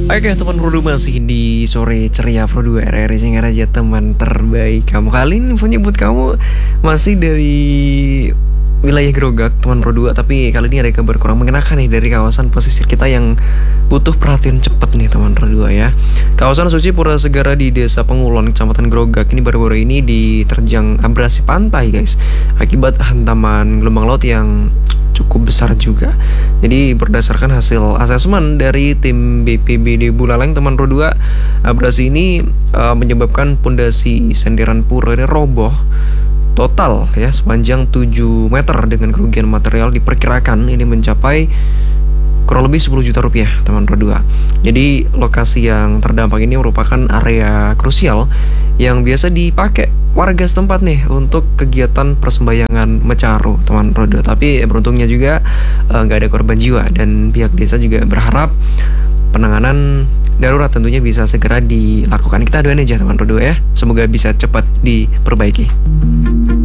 Oke teman Pro 2 masih di sore ceria Pro 2 RRI Singar aja teman terbaik kamu. Kali ini infonya buat kamu masih dari wilayah Grogak teman Pro 2. Tapi kali ini ada kabar kurang mengenakan nih dari kawasan pesisir kita yang butuh perhatian cepat nih teman Pro 2 ya. Kawasan Suci Pura Segara di Desa Pengulon Kecamatan Grogak ini baru-baru ini diterjang abrasi pantai guys, akibat hantaman gelombang laut yang cukup besar juga. Jadi berdasarkan hasil asesmen dari tim BPBD Buleleng teman Pro 2, abrasi ini menyebabkan pondasi senderan pura ini roboh total ya sepanjang 7 meter dengan kerugian material diperkirakan ini mencapai kurang lebih 10 juta rupiah teman Pro 2. Jadi lokasi yang terdampak ini merupakan area krusial yang biasa dipakai warga setempat nih untuk kegiatan persembahyangan mecaru teman Pro 2. Tapi beruntungnya juga nggak ada korban jiwa, dan pihak desa juga berharap penanganan darurat tentunya bisa segera dilakukan. Kita doain aja teman Pro 2 ya, semoga bisa cepat diperbaiki.